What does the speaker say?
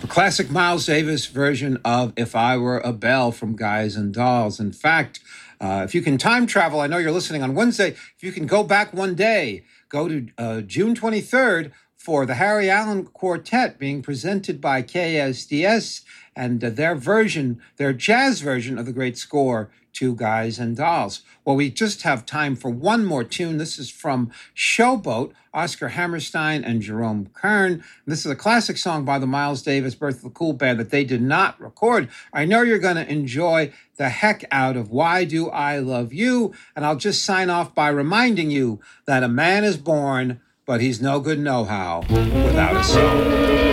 Classic Miles Davis version of If I Were a Belle from Guys and Dolls. In fact, if you can time travel, I know you're listening on Wednesday, if you can go back one day, go to June 23rd for the Harry Allen Quartet being presented by KSDS and their jazz version of the great score to Guys and Dolls. Well, we just have time for one more tune. This is from Showboat, Oscar Hammerstein and Jerome Kern. This is a classic song by the Miles Davis Birth of the Cool Band that they did not record. I know you're going to enjoy the heck out of Why Do I Love You? And I'll just sign off by reminding you that a man is born, but he's no good no-how without a soul.